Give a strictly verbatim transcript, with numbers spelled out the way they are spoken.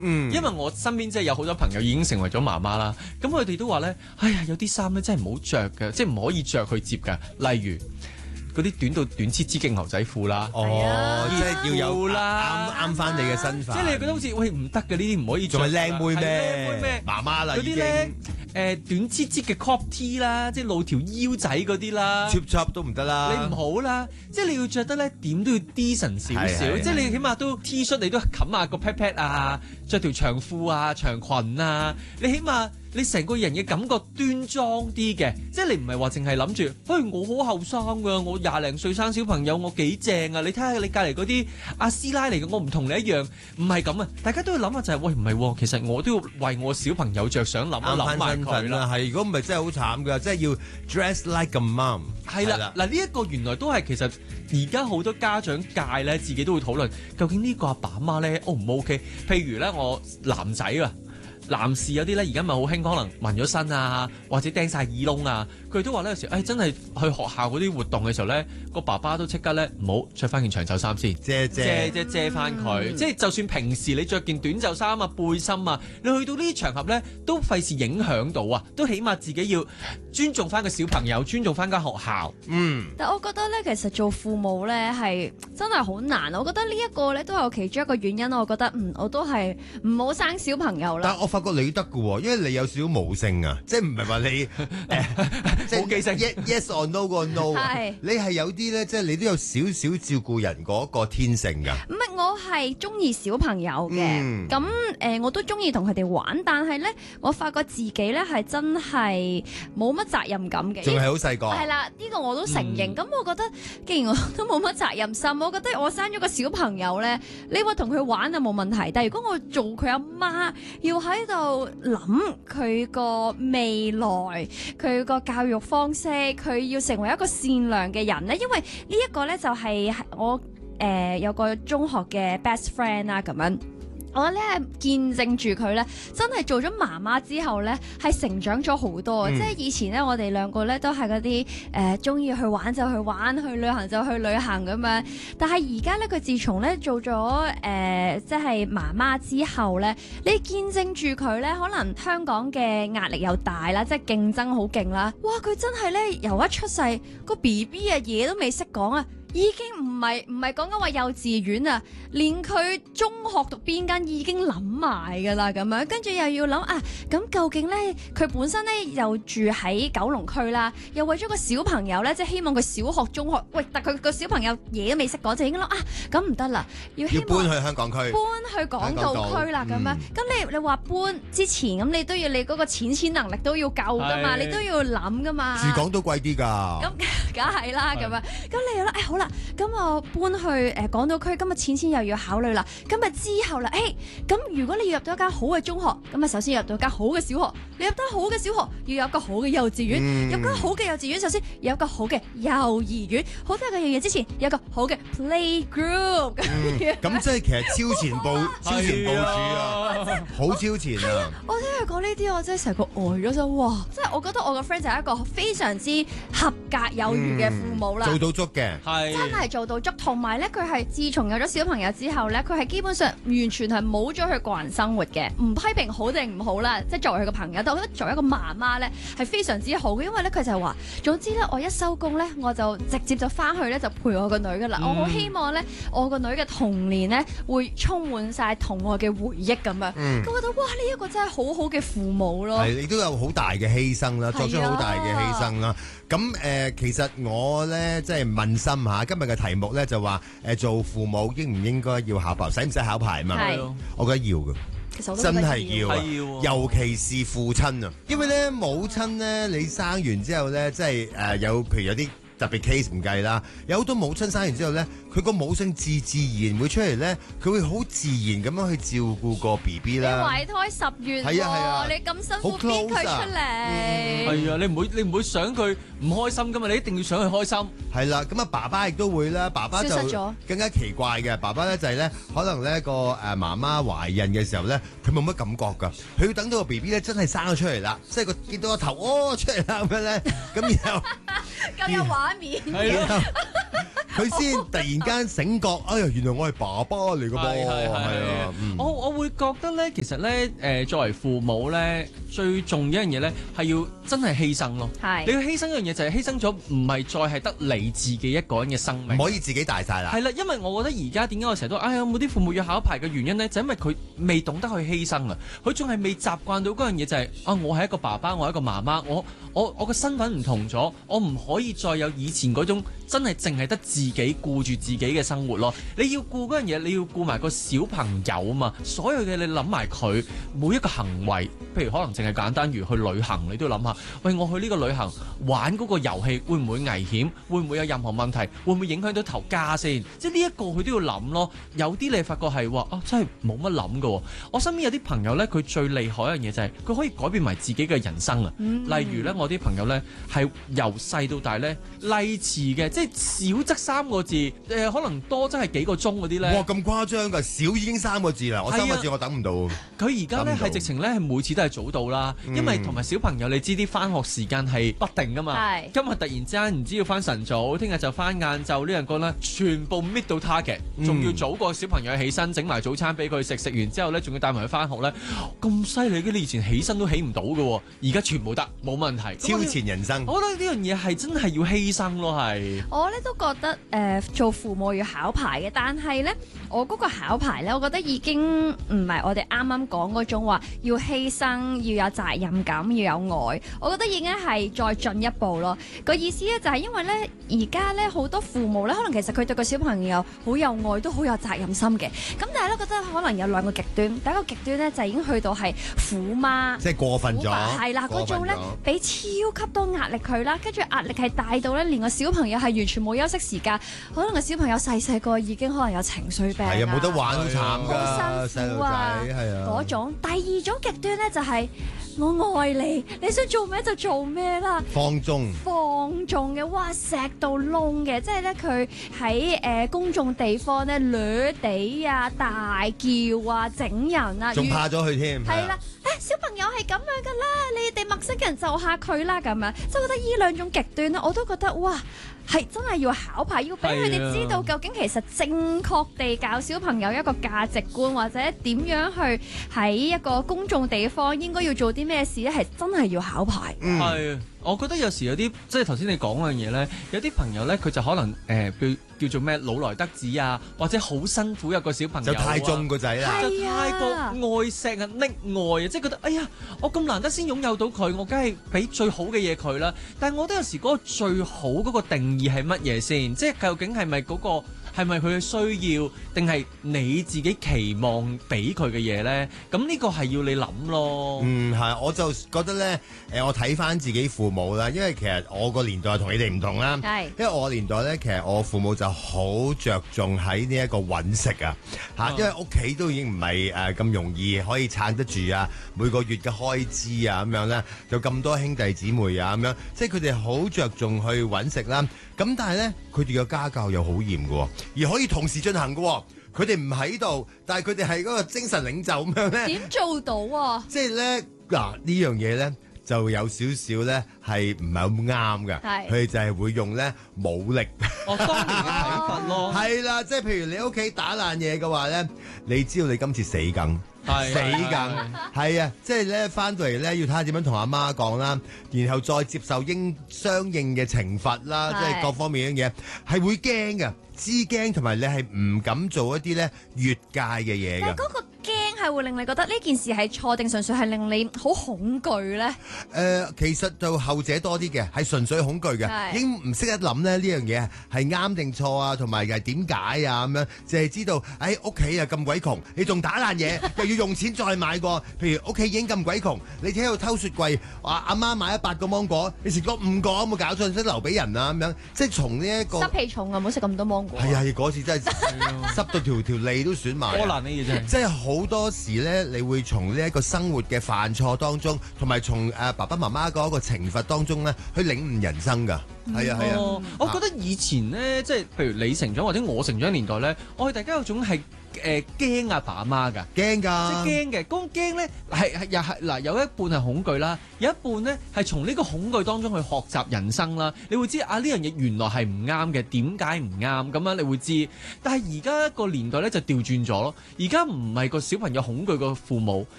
嗯， 因為我身邊即係有好多朋友已經成為咗媽媽啦，咁佢哋都話咧，哎呀，有啲衫咧真係唔好着嘅，即係唔可以着去接㗎，例如嗰啲短到短黐黐嘅牛仔褲啦， 哦，即係要有啦， 啱啱翻你嘅身份， 即係你覺得好似喂唔得嘅呢啲唔可以着， 仲係靚妹咩？ 靚妹咩？ 媽媽啦， 嗰啲咧誒短黐黐嘅 crop T 啦，即係露條腰仔嗰啲啦 ，chop chop 都唔得啦， 你唔好啦，即係你要着得咧點都要 decent 少少，即係你起碼都 T 恤你都冚下個 pat pat 啊，着條長褲啊、長裙啊，你起碼。你成個人嘅感覺端莊啲嘅，即係你唔係話淨係諗住，喂我好後生㗎，我廿零歲生小朋友，我幾正啊！你睇下你隔離嗰啲阿師奶嚟嘅，我唔同你一樣，唔係咁啊！大家都要諗下就係、是，喂唔係，其實我都要為我小朋友着想，諗一諗埋佢啦。 係，如果唔係真係好慘㗎，即係要 dress like a mom。 係啦，嗱呢一個原來都係其實而家好多家長界咧，自己都會討論，究竟呢個阿爸阿媽咧 O 唔 OK？譬如咧，我男仔啊。男士有啲咧，而家咪好興，可能紋咗身啊，或者釘晒耳窿啊，佢都話咧有時，誒、哎、真係去學校嗰啲活動嘅時候咧，個爸爸都即刻咧唔好着翻件長袖衫先， 遮遮遮遮遮翻佢，嗯、即係就算平時你着件短袖衫啊、背心啊，你去到呢啲場合咧，都費事影響到啊，都起碼自己要尊重翻個小朋友，尊重翻間學校。 嗯， 但我覺得咧，其實做父母咧係真係好難，我覺得呢一個咧都有其中一個原因，我覺得嗯我都係唔好生小朋友啦。 但我發覺你得嘅喎，因為你有少少母性啊，即係唔係話你誒，即係冇記性 yes or no 個 no 啊，你係有啲咧，即係你都有少少照顧人嗰個天性㗎。 唔係，我係中意小朋友嘅，咁誒、 嗯呃、我都中意同佢哋玩，但係咧我發覺自己咧係真係冇乜責任感嘅， 仲係好細個。 係啦，呢、呢個我都承認。咁、嗯、我覺得，既然我都冇乜責任心，我覺得我生咗個小朋友咧，你話同佢玩就冇問題。但係如果我做佢阿媽，要喺度諗佢個未來，佢個教育方式，佢要成為一個善良嘅人咧，因為呢一個咧就係我誒、呃、有個中學嘅 best friend 啦咁樣。我咧見證住佢咧，真係做咗媽媽之後咧，係成長咗好多。嗯、即係以前咧，我哋兩個咧都係嗰啲誒，中、呃、意去玩就去玩，去旅行就去旅行咁樣。但係而家咧，佢自從咧做咗誒、呃，即係媽媽之後咧，你見證住佢咧，可能香港嘅壓力又大啦，即係競爭好勁啦。哇！佢真係咧由一出世個 B B 啊，嘢都未識講啊！已經唔係唔係講緊話幼稚園啊，連佢中學讀邊間已經諗埋噶啦咁樣，跟住又要諗啊，咁究竟咧佢本身咧又住喺九龍區啦，又為咗個小朋友咧，即係希望佢小學、中學，喂，但佢個小朋友嘢都未識講，就已經諗啊，咁唔得啦，要希望要搬去香港區， 搬去港島區啦咁樣，咁、嗯、你你話搬之前咁，你都要你嗰個錢錢能力都要夠噶嘛，你都要諗噶嘛， 住港島貴啲㗎， 咁梗係啦咁樣，咁你又諗，誒好啦。咁我搬去誒、呃、港島區，今日錢錢又要考慮啦。今日之後啦，誒咁如果你要入到一間好嘅中學，咁啊首先入到一間好嘅小學，你入得好嘅小學，要有一個好嘅幼稚園，嗯、入間好嘅幼稚園，首先有一個好嘅幼兒園，好多嘅樣嘢之前有一個好嘅 playgroup 咁、嗯、樣。 咁即係其實超前部超前部署啊，好超前啊！ 我聽佢講呢啲，我真係成個呆咗就哇！即係我覺得我個 friend 就係一個非常之合格有餘嘅父母啦、 嗯，做到足嘅，係真係。做到足，同埋咧，佢係自從有咗小朋友之後咧，佢係基本上完全係冇咗佢個人生活嘅。唔批評好定唔好啦，即係作為佢個朋友，但我覺得作為一個媽媽咧係非常之好嘅，因為咧佢就係話，總之咧我一收工咧，我就直接就翻去咧就陪我個女噶啦。嗯、我好希望咧我個女嘅童年咧會充滿晒同學嘅回憶咁樣。咁、嗯、我覺得哇，呢、這、一個真係好好嘅父母咯。係， 亦都有好大嘅犧牲啦，作出好大嘅犧牲啦。咁誒、呃，其實我咧即係問心下，今日嘅題目咧就話誒、呃，做父母應唔應該要考牌，使唔使考牌啊嘛？係，我覺得要嘅， 其實真係要， 要尤其是父親啊，因為咧母親咧，你生完之後咧，即係誒有，譬如有啲特別 case 唔計啦，有好多母親生完之後咧。佢個母性自自然會出嚟咧，佢會好自然咁樣去照顧個 B B 啦。 你懷胎十月， 係啊係啊， 你咁辛苦邊佢出嚟？ 係啊，你唔會你唔會想佢唔開心噶嘛？你一定要想佢開心。 係啦，咁啊爸爸亦都會啦，爸爸就更加奇怪嘅。爸爸咧就係咧，可能咧個誒媽媽懷孕嘅時候咧，佢冇乜感覺㗎，佢要等到個 B B 咧真係生咗出嚟啦，即係個見到個頭哦出嚟啦咁樣咧，咁然後咁有畫面。 係咯。 佢先突然間醒覺，哎呀，原來我係爸爸嚟㗎噃， 係係係啊，嗯我我會覺得咧，其實咧，誒、呃、作為父母咧，最重要一樣嘢咧，係要真係犧牲咯。 係你要犧牲一樣嘢就係犧牲咗，唔係再係得你自己一個人嘅生命。 唔可以自己大晒啦。 係啦，因為我覺得而家點解我成日都，哎呀，有冇啲父母要考牌嘅原因咧，就因為佢未懂得去犧牲啊，佢仲係未習慣到嗰樣嘢就係、是，啊，我係一個爸爸，我係一個媽媽，我我我個身份唔同咗，我唔可以再有以前嗰種真係淨係得自己顧住自己嘅生活咯。你要顧嗰樣嘢，你要顧埋個小朋友啊嘛，所有嘅你諗埋佢每一個行為，譬如可能淨係簡單如去旅行，你都要諗下，喂，我去呢個旅行玩嗰個遊戲會唔會危險？會唔會有任何問題？會唔會影響到頭家先？即係呢一個佢都要諗咯。有啲你發覺係話啊，真係冇乜諗㗎。我身邊有啲朋友呢，佢最厲害一樣嘢就係佢可以改變埋自己嘅人生啊。 嗯例如呢，我啲朋友呢，係由細到大呢，例詞嘅，即係少則三個字，誒、呃、可能多真係幾個鐘嗰啲呢。 哇，咁誇張㗎，少已經三個字啦，我三個字我等唔到。 佢而家呢， 等唔到係直情呢，係每次都係早到啦， 嗯因為同埋小朋友你知啲返學時間係不定㗎嘛。 係今日突然之間唔知要返晨早，聽日就返晏晝呢樣講啦，全部搣到 target，仲要早過小朋友起身，整埋早餐俾佢食，食完之後呢，仲要帶埋佢返學呢。咁犀利嘅，你以前起身都起唔到嘅，而家全部得，冇問題。 超前人生。 我覺得呢樣嘢係真係要犧牲咯，係。 我咧都覺得誒、呃、做父母要考牌嘅，但係咧我嗰個考牌咧，我覺得已經唔係我哋啱啱講嗰種話要犧牲、要有責任感、要有愛。我覺得已經係再進一步咯。個意思咧就係因為咧而家咧好多父母咧，可能其實佢對個小朋友好有愛，都好有責任心嘅。咁但係咧覺得可能有兩個極端，第一個極端咧就已經去到係虎媽。 即係過分咗， 係啦，嗰種咧俾超級多壓力佢啦，跟住壓力係大到咧，連個小朋友係完全冇休息時間，可能個小朋友細細個已經可能有情緒病， 係啊，冇得玩好慘㗎， 好辛苦啊細路仔係啊， 嗰種。第二種極端咧就係、我愛你，你想做咩就做咩啦， 放縱。 放縱嘅，哇，錫到窿嘅，即係咧佢喺誒公眾地方咧，掠地啊、大叫啊、整人啊， 仲怕咗佢添， 係啦，誒小朋友係咁樣噶啦，你哋陌生人就下佢啦咁樣，即係覺得呢兩種極端咧，我都覺得哇，係真係要考牌，要俾佢哋知道究竟其實正確地教小朋友一個價值觀，或者點樣去喺一個公眾地方應該要做啲咩事咧，係真係要考牌。 嗯， 係，我覺得有時有啲即係頭先你講嗰樣嘢咧，有啲朋友咧佢就可能誒、呃、叫叫做咩老來得子啊，或者好辛苦有個小朋友、啊、 就太縱個仔啦， 係就太過愛錫啊、溺愛啊，即係覺得哎呀，我咁難得先擁有到佢，我梗係俾最好嘅嘢佢啦。但係我覺得有時嗰個最好嗰個定義係乜嘢先？即係究竟係咪嗰個？係咪佢嘅需要，定係你自己期望俾佢嘅嘢咧？咁呢個係要你諗咯。 嗯，係，我就覺得咧，誒，我睇翻自己父母啦，因為其實我個年代同你哋唔同啦。 係， 因為我年代咧，其實我父母就好着重喺呢一個揾食啊，嚇， 哦因為屋企都已經唔係誒咁容易可以撐得住啊，每個月嘅開支啊咁樣咧，有咁多兄弟姊妹啊咁樣，即係佢哋好着重去揾食啦。咁但係咧，佢哋嘅家教又好嚴嘅，而可以同時進行嘅。佢哋唔喺度，但係佢哋係嗰個精神領袖咁樣咧。 點做到啊？ 即係咧嗱，呢樣嘢咧就有少少咧係唔係咁啱嘅。 係佢哋就係會用咧武力。 我當年嘅睇法咯。 係啦，即係譬如你屋企打爛嘢嘅話咧，你知道你今次死梗。 係死梗，係啊！即係咧翻到嚟咧，要睇下點樣同阿媽講啦，然後再接受應相應嘅懲罰啦，即係各方面嘅嘢係會驚嘅，知驚同埋你係唔敢做一啲咧越界嘅嘢嘅。 但係嗰個驚係會令你覺得呢件事係錯定純粹係令你好恐懼咧？ 誒、呃，其實就後者多啲嘅，係純粹恐懼嘅， 係已經唔識得諗咧呢樣嘢係啱定錯啊，同埋係點解啊咁樣，淨係知道喺屋企啊咁鬼窮，你仲打爛嘢，又要用錢再買過。譬如屋企已經咁鬼窮，你喺度偷雪櫃，話阿媽買咗八個芒果，你食咗五個，有冇搞錯？識留俾人啊咁樣，即係從呢一個濕氣重啊，唔好食咁多芒果。 係啊，嗰次真係濕到條條脷都損埋。 波蘭呢嘢真係。 即係好多時咧，你會從呢一個生活嘅犯錯當中，同埋從誒爸爸媽媽嗰個懲罰當中咧，去領悟人生㗎。係啊係啊， 哦，我覺得以前咧，即係譬如你成長或者我成長嘅年代咧，我哋大家有種係誒驚阿爸阿媽㗎。 驚㗎， 即係驚嘅，嗰種驚咧係係又係嗱，有一半係恐懼啦，有一半咧係從呢個恐懼當中去學習人生啦。你會知啊呢樣嘢原來係唔啱嘅，點解唔啱咁樣你會知。但係而家個年代咧就調轉咗咯，而家唔係個小朋友恐懼個父母，